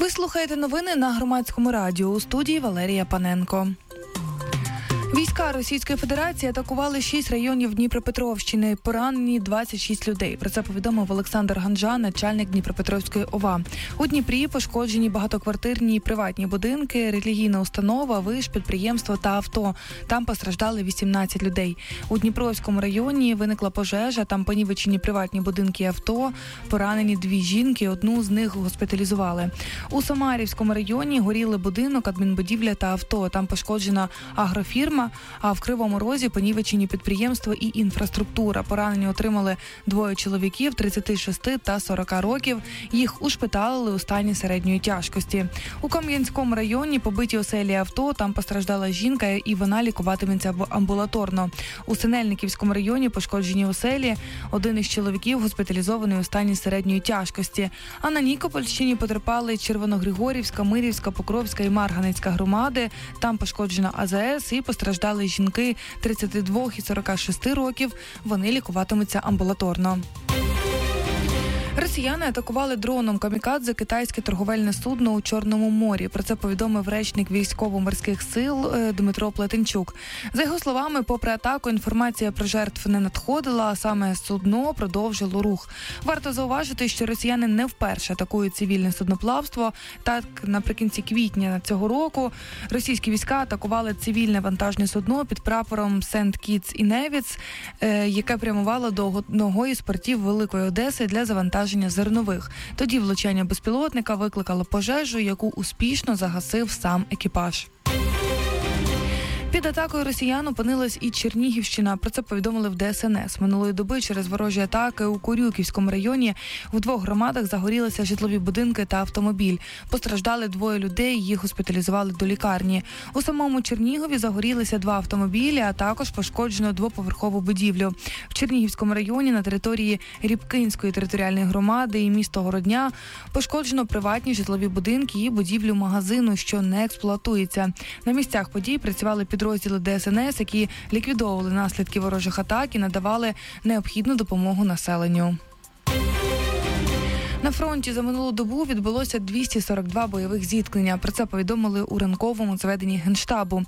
Ви слухаєте новини на Громадському радіо. У студії Валерія Паненко. Війська Російської Федерації атакували 6 районів Дніпропетровщини. Поранені 26 людей. Про це повідомив Олександр Ганжа, начальник Дніпропетровської ОВА. У Дніпрі пошкоджені багатоквартирні і приватні будинки, релігійна установа, виш, підприємство та авто. Там постраждали 18 людей. У Дніпровському районі виникла пожежа, там понівечені приватні будинки і авто. Поранені 2 жінки, одну з них госпіталізували. У Самарівському районі горіли будинок, адмінбудівля та авто. Там пошкоджена агрофірма, а в Кривому Розі понівечені підприємство і інфраструктура. Поранені отримали 2 чоловіків 36 та 40 років. Їх ушпиталили у стані середньої тяжкості. У Кам'янському районі побиті оселі авто, там постраждала жінка і вона лікуватиметься амбулаторно. У Синельниківському районі пошкоджені оселі. Один із чоловіків госпіталізований у стані середньої тяжкості. А на Нікопольщині потерпали Червоногригорівська, Мирівська, Покровська і Марганецька громади. Там пошкоджена АЗС і постраждали жінки 32 і 46 років. Вони лікуватимуться амбулаторно. Росіяни атакували дроном камікадзе китайське торговельне судно у Чорному морі. Про це повідомив речник військово-морських сил Дмитро Плетенчук. За його словами, попри атаку, інформація про жертв не надходила, а саме судно продовжило рух. Варто зауважити, що росіяни не вперше атакують цивільне судноплавство. Так, наприкінці квітня цього року російські війська атакували цивільне вантажне судно під прапором Сент-Кітс і Невіц, яке прямувало до одного із портів Великої Одеси для завантаження зернових. Тоді влучання безпілотника викликало пожежу, яку успішно загасив сам екіпаж. Під атакою росіян опинилась і Чернігівщина. Про це повідомили в ДСНС. Минулої доби через ворожі атаки у Корюківському районі в 2 громадах загорілися житлові будинки та автомобіль. Постраждали 2 людей, їх госпіталізували до лікарні. У самому Чернігові загорілися 2 автомобілі, а також пошкоджено 2-поверхову будівлю. В Чернігівському районі на території Рібкинської територіальної громади і міста Городня пошкоджено приватні житлові будинки і будівлю магазину, що не експлуатується. На місцях подій працювали підрозділи ДСНС, які ліквідовували наслідки ворожих атак і надавали необхідну допомогу населенню. На фронті за минулу добу відбулося 242 бойових зіткнення. Про це повідомили у ранковому зведенні Генштабу.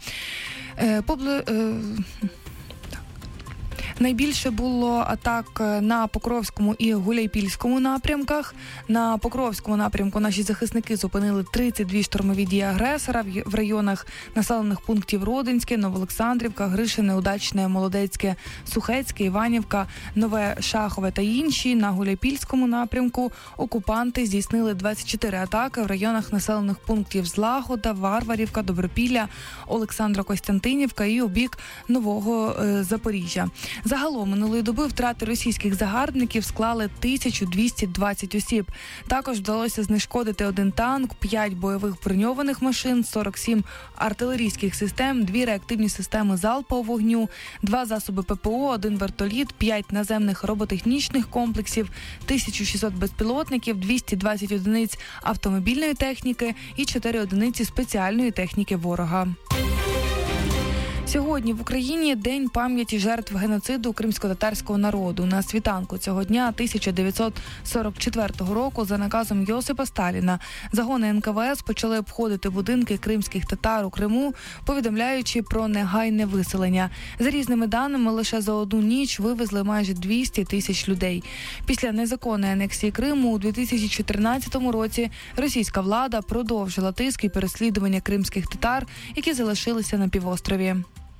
Найбільше було атак на Покровському і Гуляйпільському напрямках. На Покровському напрямку наші захисники зупинили 32 штурмові дії агресора в районах населених пунктів Родинське, Новоолександрівка, Гришине, Удачне, Молодецьке, Сухецьке, Іванівка, Нове Шахове та інші. На Гуляйпільському напрямку окупанти здійснили 24 атаки в районах населених пунктів Злагода, Варварівка, Добропілля, Олександро-Костянтинівка і у бік Нового Запоріжжя. Загалом минулої доби втрати російських загарбників склали 1220 осіб. Також вдалося знешкодити 1 танк, 5 бойових броньованих машин, 47 артилерійських систем, 2 реактивні системи залпового вогню, 2 засоби ППО, 1 вертоліт, 5 наземних роботехнічних комплексів, 1600 безпілотників, 220 одиниць автомобільної техніки і 4 одиниці спеціальної техніки ворога. Сьогодні в Україні День пам'яті жертв геноциду кримськотатарського народу. На світанку цього дня 1944 року за наказом Йосипа Сталіна загони НКВС почали обходити будинки кримських татар у Криму, повідомляючи про негайне виселення. За різними даними, лише за одну ніч вивезли майже 200 тисяч людей. Після незаконної анексії Криму у 2014 році російська влада продовжила тиск і переслідування кримських татар, які залишилися на півострові.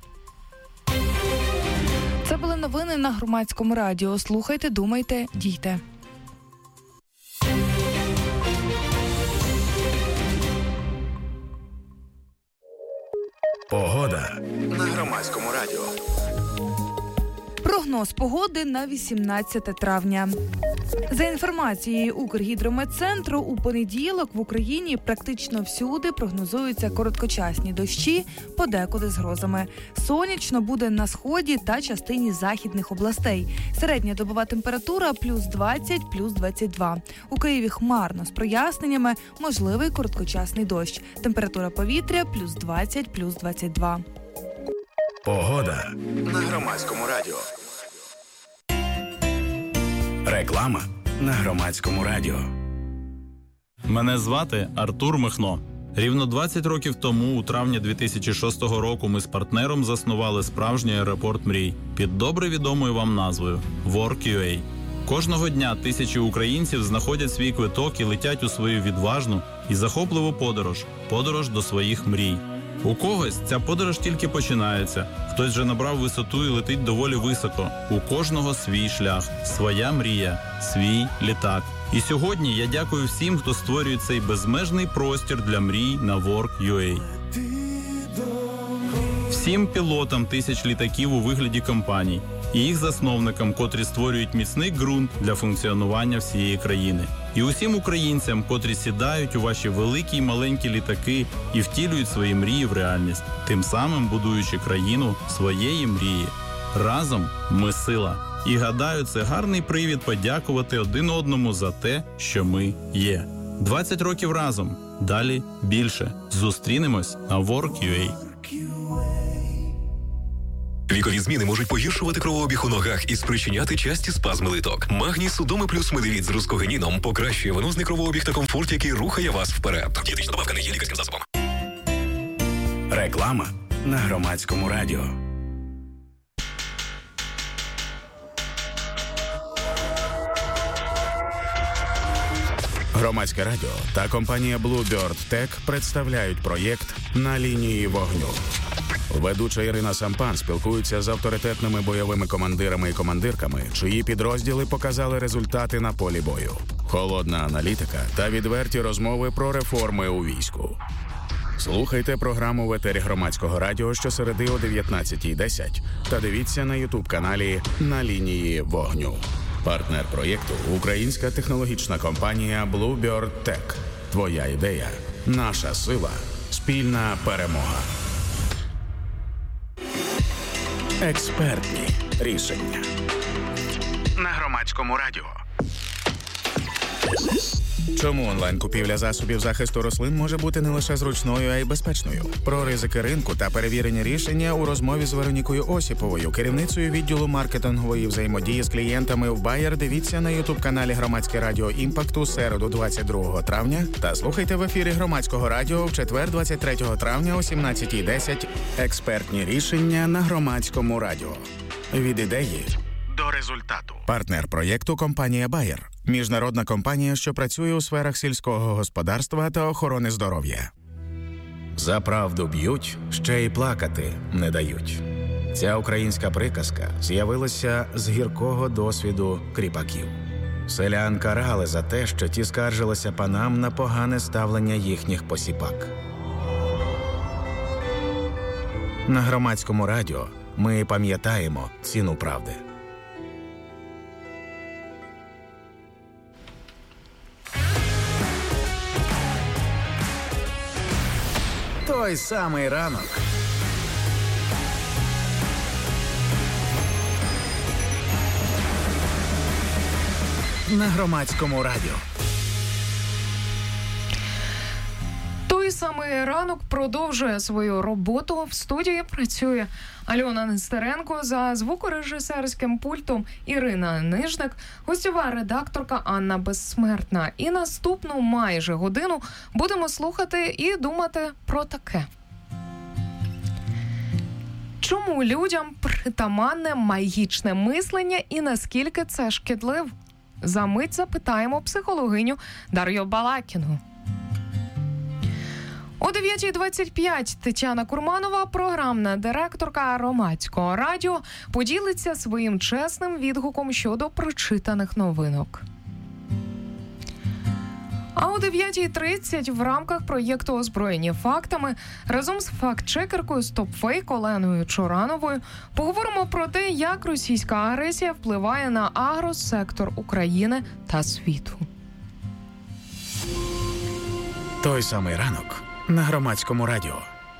Це були новини на Громадському радіо. Слухайте, думайте, дійте. Погода на Громадському радіо. Прогноз погоди на 18 травня. За інформацією Укргідрометцентру, у понеділок в Україні практично всюди прогнозуються короткочасні дощі, подекуди з грозами. Сонячно буде на сході та частині західних областей. Середня добова температура плюс 20, плюс 22. У Києві хмарно з проясненнями, можливий короткочасний дощ. Температура повітря плюс 20, плюс 22. Погода на Громадському радіо. Реклама на Громадському радіо. Мене звати Артур Михно. Рівно 20 років тому, у травні 2006 року, ми з партнером заснували справжній аеропорт мрій під добре відомою вам назвою Work.ua. Кожного дня тисячі українців знаходять свій квиток і летять у свою відважну і захопливу подорож до своїх мрій. У когось ця подорож тільки починається, хтось вже набрав висоту і летить доволі високо. У кожного свій шлях, своя мрія, свій літак. І сьогодні я дякую всім, хто створює цей безмежний простір для мрій на Work.ua. Всім пілотам тисяч літаків у вигляді компаній і їх засновникам, котрі створюють міцний ґрунт для функціонування всієї країни. І усім українцям, котрі сідають у ваші великі й маленькі літаки і втілюють свої мрії в реальність, тим самим будуючи країну своєї мрії. Разом ми сила. І гадаю, це гарний привід подякувати один одному за те, що ми є. 20 років разом. Далі більше. Зустрінемось на Work.ua. Вікові зміни можуть погіршувати кровообіг у ногах і спричиняти часті спазми литок. Магній Судоми плюс медовіт з рускогеніном покращує венозний кровообіг та комфорт, який рухає вас вперед. Дієтична добавка не є лікарським засобом. Реклама на Громадському радіо. Громадське радіо та компанія Bluebird Tech представляють проєкт «На лінії вогню». Ведуча Ірина Сампан спілкується з авторитетними бойовими командирами і командирками, чиї підрозділи показали результати на полі бою. Холодна аналітика та відверті розмови про реформи у війську. Слухайте програму в етері Громадського радіо щосереди о 19:10 та дивіться на YouTube-каналі «На лінії вогню». Партнер проєкту – українська технологічна компанія Bluebird Tech. Твоя ідея – наша сила, спільна перемога. Експертні рішення на Громадському радіо. Чому онлайн-купівля засобів захисту рослин може бути не лише зручною, а й безпечною? Про ризики ринку та перевірені рішення у розмові з Веронікою Осіповою, керівницею відділу маркетингової взаємодії з клієнтами в Bayer. Дивіться на YouTube-каналі Громадське радіо Імпакту середу 22 травня та слухайте в ефірі Громадського радіо в четвер 23 травня о 17:10. Експертні рішення на Громадському радіо. Від ідеї до результату. Партнер проєкту – компанія Bayer. Міжнародна компанія, що працює у сферах сільського господарства та охорони здоров'я. За правду б'ють, ще й плакати не дають. Ця українська приказка з'явилася з гіркого досвіду кріпаків. Селян карали за те, що ті скаржилися панам на погане ставлення їхніх посіпак. На Громадському радіо ми пам'ятаємо ціну правди. Той самий ранок. На Громадському радіо. Той самий ранок продовжує свою роботу. В студії працює Альона Нестеренко, за звукорежисерським пультом Ірина Нижник, гостьова редакторка Анна Безсмертна. І наступну майже годину будемо слухати і думати про таке. Чому людям притаманне магічне мислення і наскільки це шкідливо? За мить запитаємо психологиню Дар'ю Балакіну. О 9:25 Тетяна Курманова, програмна директорка Громадського радіо, поділиться своїм чесним відгуком щодо прочитаних новинок. А о 9:30 в рамках проєкту «Озброєні фактами» разом з факт-чекеркою «Стопфейк» Оленою Чорановою поговоримо про те, як російська агресія впливає на агросектор України та світу. Той самий ранок на Громадському радіо.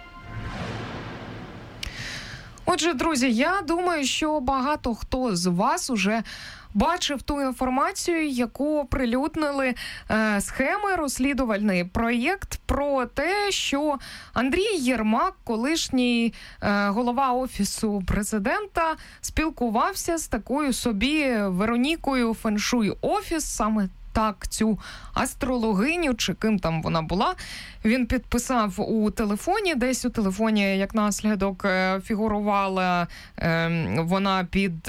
Отже, друзі, я думаю, що багато хто з вас уже бачив ту інформацію, яку оприлюднили схеми, розслідувальний проєкт про те, що Андрій Єрмак, колишній голова Офісу президента, спілкувався з такою собі Веронікою Феншуй Офіс, саме так цю астрологиню, чи ким там вона була, він підписав у телефоні. Десь у телефоні, як наслідок, фігурувала вона під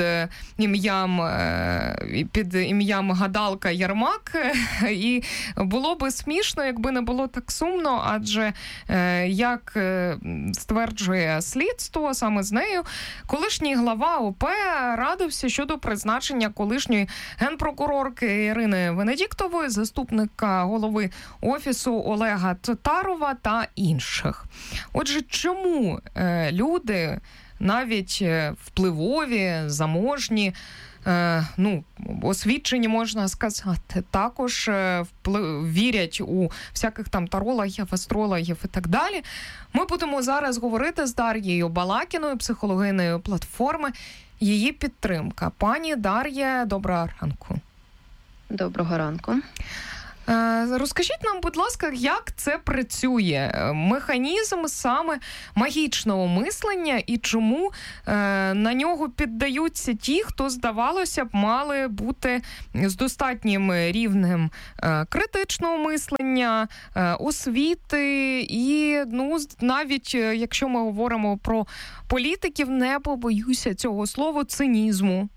ім'ям гадалка Єрмак. І було би смішно, якби не було так сумно, адже, як стверджує слідство, саме з нею, колишній глава ОП радився щодо призначення колишньої генпрокурорки Ірини Венедіктової, заступника голови Офісу Олега Татарова та інших. Отже, чому люди, навіть впливові, заможні, освічені, можна сказати, також вірять у всяких там тарологів, астрологів і так далі. Ми будемо зараз говорити з Дар'єю Балакіною, психологинею платформи «Її підтримка». Пані Дар'я, доброго ранку. Доброго ранку. Розкажіть нам, будь ласка, як це працює? Механізм саме магічного мислення і чому на нього піддаються ті, хто, здавалося б, мали бути з достатнім рівнем критичного мислення, освіти і, навіть якщо ми говоримо про політиків, не побоюся цього слова, цинізму.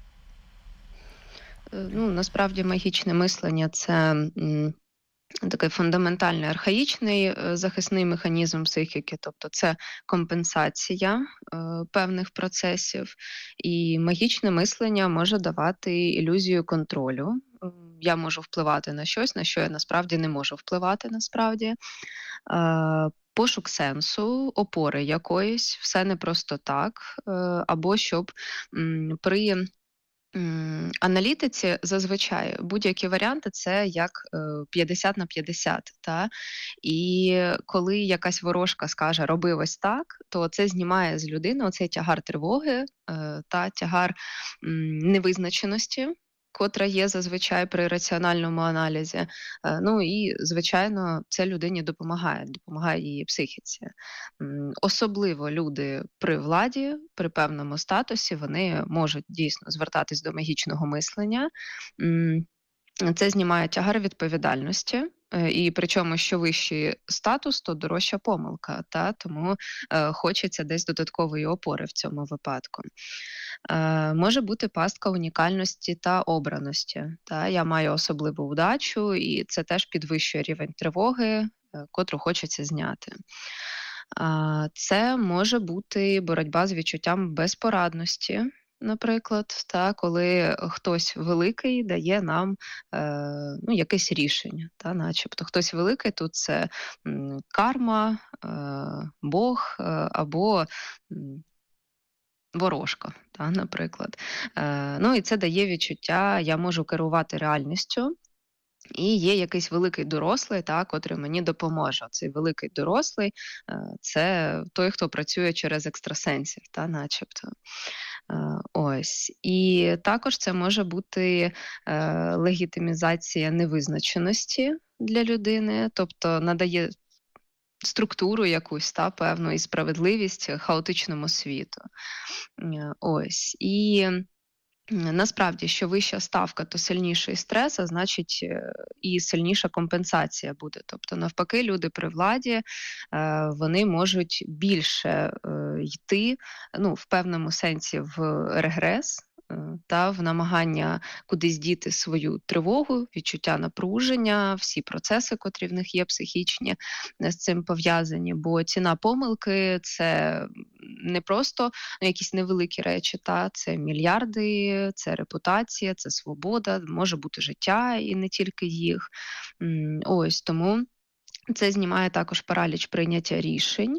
Насправді магічне мислення – це такий фундаментальний архаїчний захисний механізм психіки, тобто це компенсація певних процесів, і магічне мислення може давати ілюзію контролю. Я можу впливати на щось, на що я насправді не можу впливати насправді. Пошук сенсу, опори якоїсь, все не просто так, або щоб при аналітиці зазвичай будь-які варіанти – це як 50 на 50. Та? І коли якась ворожка скаже «роби ось так», то це знімає з людини оцей тягар тривоги та тягар невизначеності, котра є зазвичай при раціональному аналізі. І, звичайно, це людині допомагає її психіці. Особливо люди при владі, при певному статусі, вони можуть дійсно звертатись до магічного мислення. Це знімає тягар відповідальності. І причому, що вищий статус, то дорожча помилка, тому хочеться десь додаткової опори в цьому випадку. Може бути пастка унікальності та обраності. Я маю особливу удачу, і це теж підвищує рівень тривоги, котру хочеться зняти. Це може бути боротьба з відчуттям безпорадності, наприклад, коли хтось великий дає нам якесь рішення. Начебто хтось великий, тут це карма, Бог або ворожка, наприклад. І це дає відчуття, я можу керувати реальністю, і є якийсь великий дорослий, котрий мені допоможе. Цей великий дорослий – це той, хто працює через екстрасенсів, начебто. Ось. І також це може бути легітимізація невизначеності для людини, тобто надає структуру якусь, певну, і справедливість хаотичному світу. Ось. І насправді, що вища ставка, то сильніший стрес, а значить і сильніша компенсація буде. Тобто, навпаки, люди при владі, вони можуть більше йти, в певному сенсі, в регрес, та в намагання кудись діти свою тривогу, відчуття напруження, всі процеси, котрі в них є психічні, з цим пов'язані. Бо ціна помилки – це не просто якісь невеликі речі, це мільярди, це репутація, це свобода, може бути життя і не тільки їх. Ось, тому це знімає також параліч прийняття рішень.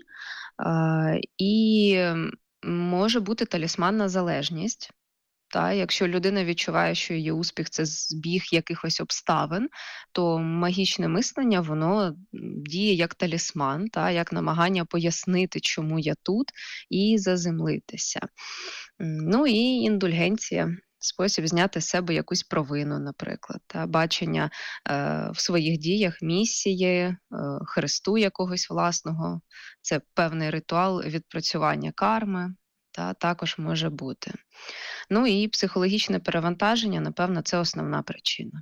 І може бути талісманна залежність. Якщо людина відчуває, що її успіх – це збіг якихось обставин, то магічне мислення, воно діє як талісман, як намагання пояснити, чому я тут, і заземлитися. І індульгенція – спосіб зняти з себе якусь провину, наприклад. Бачення в своїх діях місії, хресту якогось власного – це певний ритуал відпрацювання карми. Також може бути. І психологічне перевантаження, напевно, це основна причина.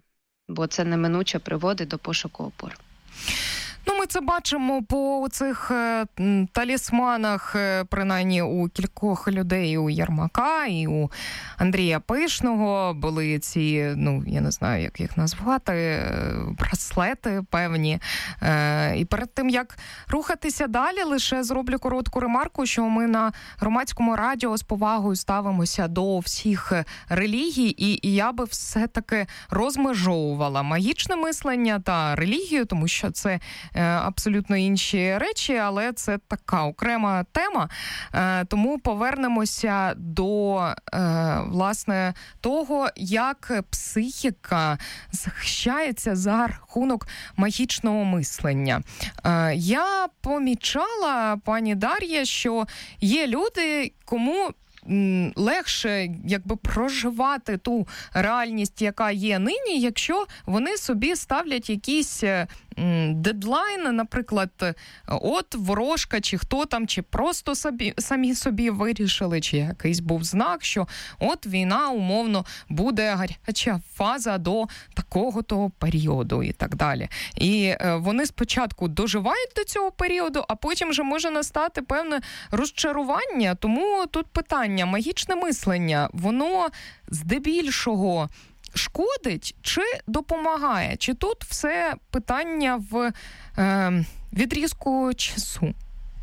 бо це неминуче приводить до пошуку опор. Ну, ми це бачимо по цих талісманах, принаймні у кількох людей, у Єрмака і у Андрія Пишного. Були ці, ну, я не знаю, як їх назвати, браслети певні. І перед тим, як рухатися далі, лише зроблю коротку ремарку, що ми на Громадському радіо з повагою ставимося до всіх релігій, і я би все-таки розмежовувала магічне мислення та релігію, тому що це абсолютно інші речі, але це така окрема тема. Тому повернемося до, власне, того, як психіка захищається за рахунок магічного мислення. Я помічала, пані Дар'я, що є люди, кому легше якби проживати ту реальність, яка є нині, якщо вони собі ставлять якісь дедлайни, наприклад, от ворожка, чи хто там, чи просто самі собі вирішили, чи якийсь був знак, що от війна, умовно, буде гаряча фаза до такого-то періоду і так далі. І вони спочатку доживають до цього періоду, а потім вже може настати певне розчарування. Тому тут питання, магічне мислення, воно здебільшого шкодить чи допомагає? Чи тут все питання в відрізку часу?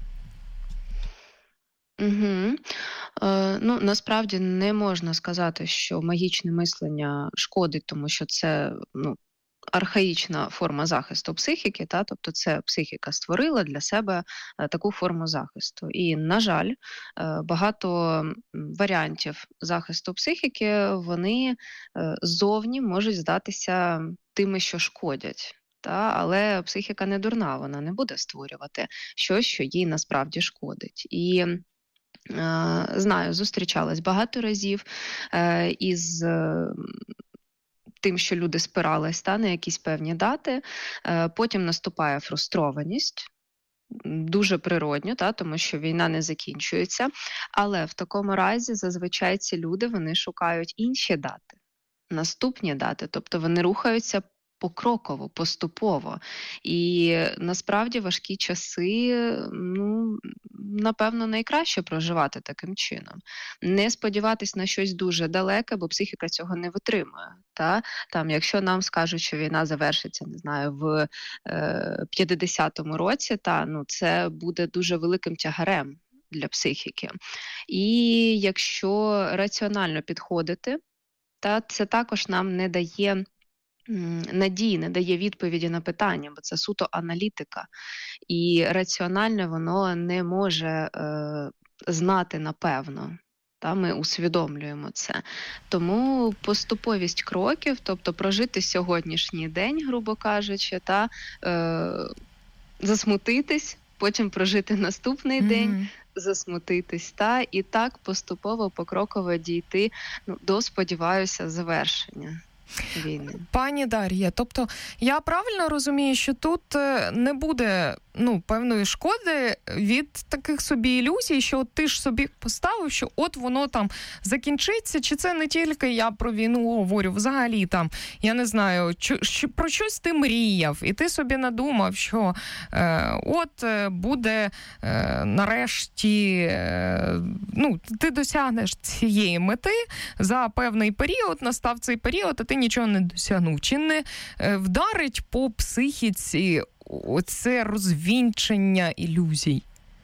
Угу. Ну, насправді не можна сказати, що магічне мислення шкодить, тому що це, ну, архаїчна форма захисту психіки, тобто це психіка створила для себе таку форму захисту. І, на жаль, багато варіантів захисту психіки, вони ззовні можуть здатися тими, що шкодять. Але психіка не дурна, вона не буде створювати щось, що їй насправді шкодить. І знаю, зустрічалась багато разів із тим, що люди спирались на якісь певні дати, потім наступає фрустрованість, дуже природньо, тому що війна не закінчується, але в такому разі зазвичай ці люди, вони шукають інші дати, наступні дати, тобто вони рухаються покроково, поступово. І насправді важкі часи, ну, напевно, найкраще проживати таким чином. Не сподіватись на щось дуже далеке, бо психіка цього не витримує. Там, якщо нам скажуть, що війна завершиться, не знаю, в 50-му році, це буде дуже великим тягарем для психіки. І якщо раціонально підходити, це також нам не дає надії, не дає відповіді на питання, бо це суто аналітика. І раціональне воно не може знати напевно. Ми усвідомлюємо це. Тому поступовість кроків, тобто прожити сьогоднішній день, грубо кажучи, засмутитись, потім прожити наступний день, засмутитись, і так поступово, покроково дійти до, сподіваюся, завершення війни. Пані Дар'я, тобто я правильно розумію, що тут не буде певної шкоди від таких собі ілюзій, що ти ж собі поставив, що от воно там закінчиться, чи це не тільки я про війну говорю, взагалі там, я не знаю, про щось ти мріяв, і ти собі надумав, що от буде нарешті, ти досягнеш цієї мети за певний період, настав цей період, а ти нічого не досягнув. Чи не вдарить по психіці оце розвінчення ілюзій?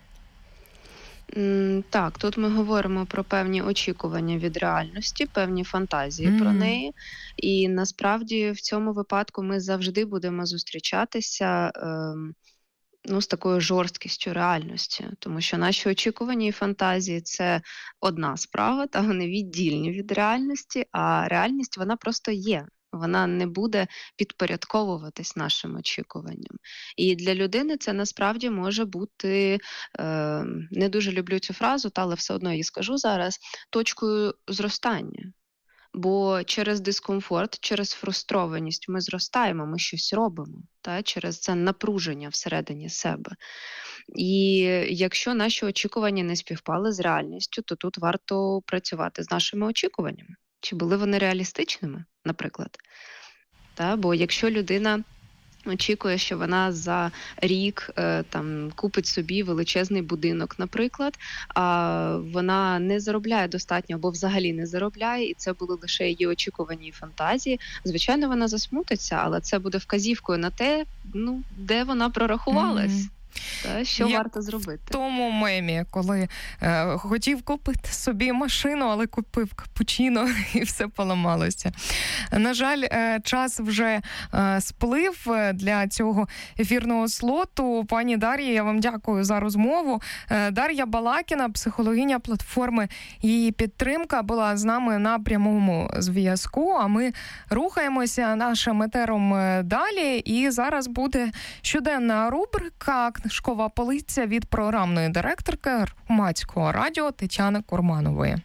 Так, тут ми говоримо про певні очікування від реальності, певні фантазії про неї. І насправді в цьому випадку ми завжди будемо зустрічатися з такою жорсткістю реальності. Тому що наші очікування і фантазії – це одна справа, та вони віддільні від реальності, а реальність, вона просто є. Вона не буде підпорядковуватись нашим очікуванням. І для людини це насправді може бути, не дуже люблю цю фразу, але все одно її скажу зараз, точкою зростання. Бо через дискомфорт, через фрустрованість ми зростаємо, ми щось робимо, через це напруження всередині себе. І якщо наші очікування не співпали з реальністю, то тут варто працювати з нашими очікуваннями. Чи були вони реалістичними, наприклад? Бо якщо людина очікує, що вона за рік купить собі величезний будинок, наприклад, а вона не заробляє достатньо або взагалі не заробляє, і це були лише її очікувані фантазії, звичайно, вона засмутиться, але це буде вказівкою на те, де вона прорахувалась. Що варто зробити? В тому мемі, коли хотів купити собі машину, але купив капучино і все поламалося. На жаль, час вже сплив для цього ефірного слоту. Пані Дар'я, я вам дякую за розмову. Дар'я Балакіна, психологиня платформи «Її підтримка», була з нами на прямому зв'язку, а ми рухаємося нашим етером далі. І зараз буде щоденна рубрика «Книжкова полиця» від програмної директорки Громадського радіо Тетяни Курманової.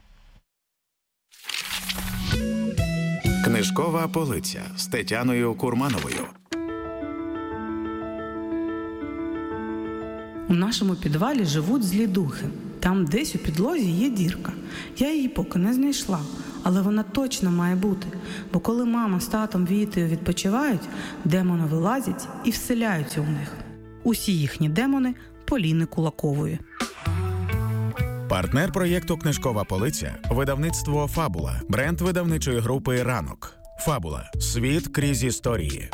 Книжкова полиця з Тетяною Курмановою. У нашому підвалі живуть злі духи. Там десь у підлозі є дірка. Я її поки не знайшла, але вона точно має бути. Бо коли мама з татом Вітею відпочивають, демони вилазять і вселяються у них. Усі їхні демони – Поліни Кулакової. Партнер проєкту «Книжкова полиця» – видавництво «Фабула», бренд видавничої групи «Ранок». «Фабула» – світ крізь історії.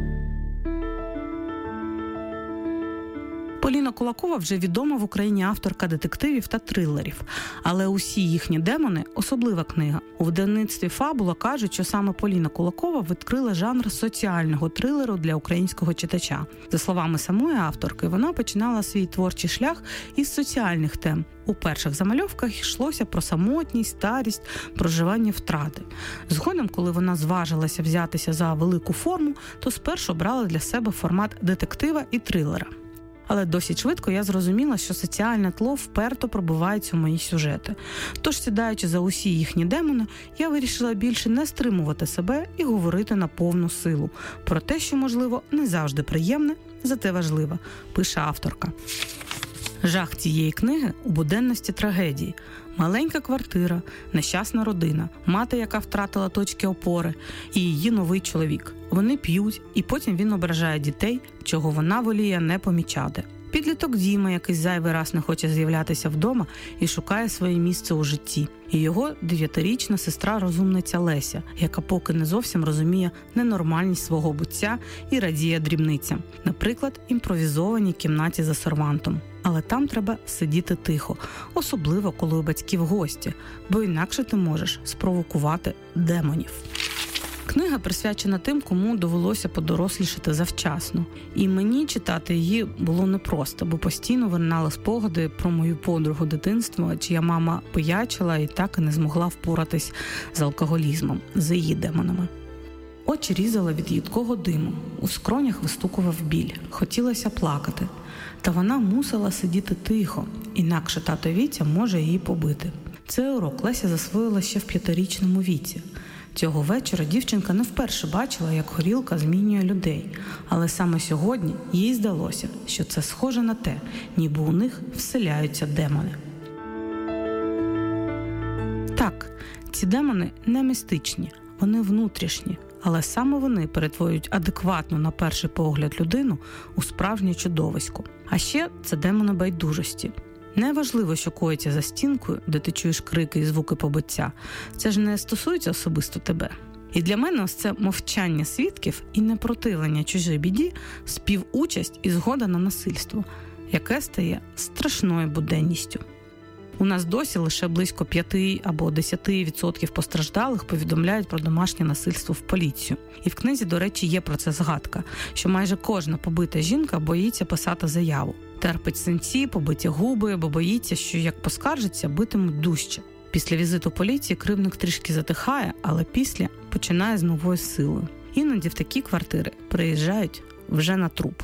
Поліна Кулакова вже відома в Україні авторка детективів та трилерів. Але усі їхні демони – особлива книга. У видавництві «Фабула» кажуть, що саме Поліна Кулакова відкрила жанр соціального трилеру для українського читача. За словами самої авторки, вона починала свій творчий шлях із соціальних тем. У перших замальовках йшлося про самотність, старість, проживання втрати. Згодом, коли вона зважилася взятися за велику форму, то спершу брала для себе формат детектива і трилера. Але досить швидко я зрозуміла, що соціальне тло вперто пробивається у мої сюжети. Тож, сідаючи за усі їхні демони, я вирішила більше не стримувати себе і говорити на повну силу. Про те, що, можливо, не завжди приємне, зате важливе, пише авторка. Жах цієї книги у буденності трагедії. Маленька квартира, нещасна родина, мати, яка втратила точки опори, і її новий чоловік. Вони п'ють, і потім він ображає дітей, чого вона воліє не помічати. Підліток Діма, який зайвий раз не хоче з'являтися вдома і шукає своє місце у житті. І його 9-річна сестра-розумниця Леся, яка поки не зовсім розуміє ненормальність свого буття і радіє дрібницям. Наприклад, імпровізованій кімнаті за сервантом. Але там треба сидіти тихо, особливо коли у батьків гості, бо інакше ти можеш спровокувати демонів. Книга присвячена тим, кому довелося подорослішати завчасно. І мені читати її було непросто, бо постійно виринали спогади про мою подругу дитинства, чия мама пиячила і так і не змогла впоратись з алкоголізмом, з її демонами. Очі різала від їдкого диму, у скронях вистукував біль, хотілося плакати. Та вона мусила сидіти тихо, інакше тато Вітя може її побити. Цей урок Леся засвоїла ще в 5-річному віці. Цього вечора дівчинка не вперше бачила, як горілка змінює людей. Але саме сьогодні їй здалося, що це схоже на те, ніби у них вселяються демони. Так, ці демони не містичні, вони внутрішні. Але саме вони перетворюють адекватну на перший погляд людину у справжнє чудовисько. А ще це демони байдужості. Неважливо, що коїться за стінкою, де ти чуєш крики і звуки побиття. Це ж не стосується особисто тебе. І для мене ось це мовчання свідків і непротивлення чужій біді, співучасть і згода на насильство, яке стає страшною буденністю. У нас досі лише близько 5 або 10% постраждалих повідомляють про домашнє насильство в поліцію. І в книзі, до речі, є про це згадка, що майже кожна побита жінка боїться писати заяву. Терпить синці, побиті губи, бо боїться, що як поскаржиться, битимуть дужче. Після візиту поліції кривдник трішки затихає, але після починає з новою силою. Іноді в такі квартири приїжджають вже на труп.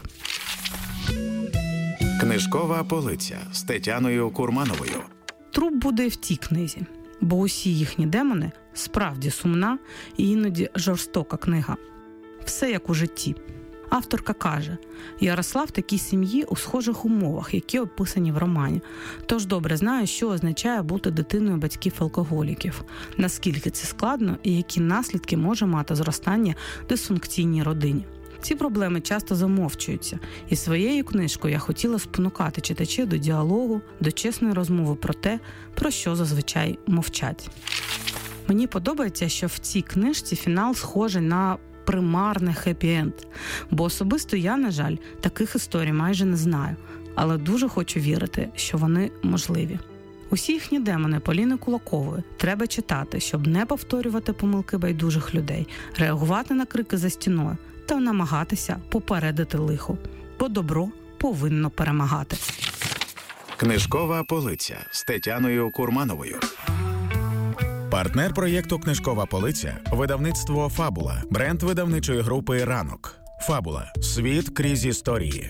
Книжкова полиця з Тетяною Курмановою. Труп буде і в цій книзі, бо усі їхні демони справді сумна і іноді жорстока книга. Все як у житті. Авторка каже, я росла в такій сім'ї у схожих умовах, які описані в романі. Тож добре знаю, що означає бути дитиною батьків-алкоголіків, наскільки це складно і які наслідки може мати зростання в дисфункційній родині. Ці проблеми часто замовчуються, і своєю книжкою я хотіла спонукати читачів до діалогу, до чесної розмови про те, про що зазвичай мовчать. Мені подобається, що в цій книжці фінал схожий на примарний хеппі-енд, бо особисто я, на жаль, таких історій майже не знаю, але дуже хочу вірити, що вони можливі. Усі їхні демони Поліни Кулакової треба читати, щоб не повторювати помилки байдужих людей, реагувати на крики за стіною та намагатися попередити лихо, бо добро повинно перемагати. Книжкова полиця з Тетяною Курмановою. Партнер проєкту «Книжкова полиця» – видавництво «Фабула», бренд видавничої групи «Ранок». «Фабула» – світ крізь історії.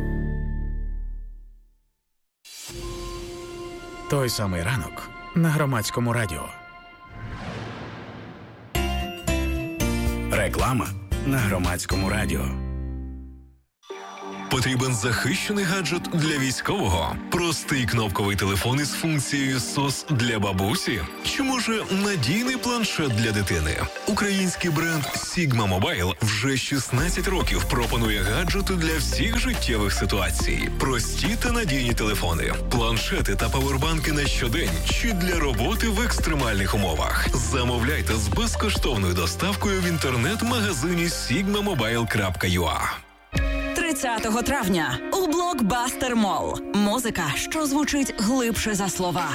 Той самий ранок на Громадському радіо. Реклама на Громадському радіо. Потрібен захищений гаджет для військового? Простий кнопковий телефон із функцією SOS для бабусі? Чи може надійний планшет для дитини? Український бренд Sigma Mobile вже 16 років пропонує гаджети для всіх життєвих ситуацій. Прості та надійні телефони, планшети та павербанки на щодень чи для роботи в екстремальних умовах. Замовляйте з безкоштовною доставкою в інтернет-магазині sigmamobile.ua. 30 травня у Блокбастер Молл. Музика, що звучить глибше за слова.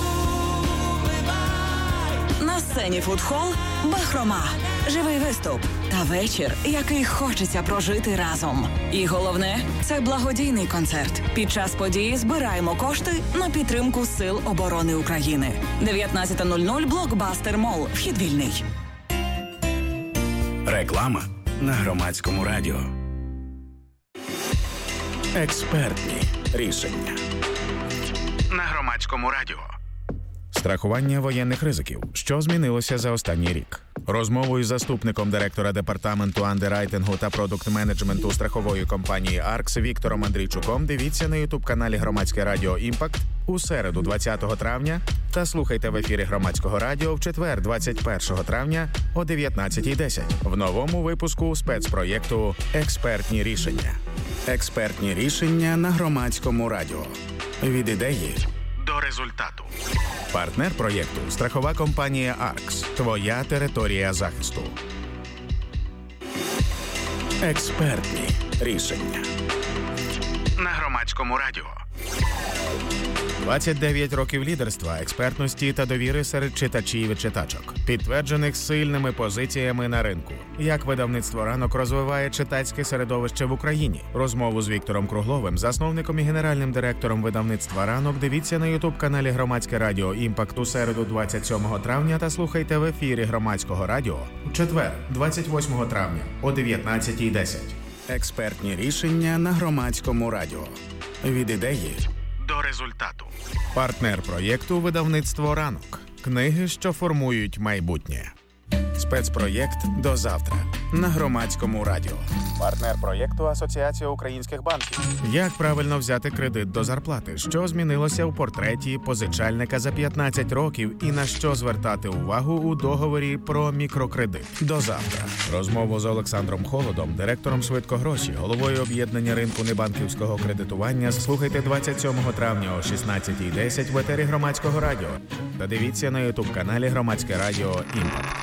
На сцені фудхол «Бахрома». Живий виступ та вечір, який хочеться прожити разом. І головне – це благодійний концерт. Під час події збираємо кошти на підтримку Сил оборони України. 19:00 Блокбастер Молл. Вхід вільний. Реклама на Громадському радіо. Експертні рішення на Громадському радіо. Страхування воєнних ризиків. Що змінилося за останній рік? Розмову із заступником директора департаменту андеррайтингу та продукт-менеджменту страхової компанії «Аркс» Віктором Андрійчуком дивіться на ютуб-каналі Громадське радіо «Імпакт» у середу 20 травня та слухайте в ефірі Громадського радіо в четвер 21 травня о 19:10 в новому випуску спецпроєкту «Експертні рішення». Експертні рішення на Громадському радіо. Від ідеї до результату. Партнер проєкту – страхова компанія «Аркс». Твоя територія захисту. Експертні рішення на Громадському радіо. 29 років лідерства, експертності та довіри серед читачів і читачок, підтверджених сильними позиціями на ринку. Як видавництво «Ранок» розвиває читацьке середовище в Україні. Розмову з Віктором Кругловим, засновником і генеральним директором видавництва «Ранок», дивіться на ютуб-каналі Громадське радіо «Імпакт» у середу 27 травня та слухайте в ефірі Громадського радіо у четвер 28 травня о 19:10. Експертні рішення на Громадському радіо. Від ідеї до результату. Партнер проєкту – видавництво «Ранок». Книги, що формують майбутнє. Спецпроєкт «До завтра» на Громадському радіо. Партнер проєкту – Асоціація українських банків. Як правильно взяти кредит до зарплати? Що змінилося у портреті позичальника за 15 років і на що звертати увагу у договорі про мікрокредит? До завтра. Розмову з Олександром Холодом, директором «Швидкогроші», головою об'єднання ринку небанківського кредитування, слухайте 27 травня о 16:10 в етері Громадського радіо. Та дивіться на ютуб-каналі Громадське радіо «Імпакт».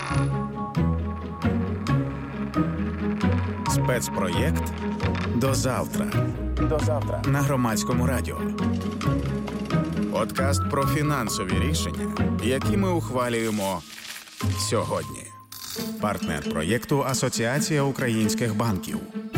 Спецпроєкт «До завтра». До завтра на Громадському радіо. Подкаст про фінансові рішення, які ми ухвалюємо сьогодні. Партнер проєкту – Асоціація українських банків.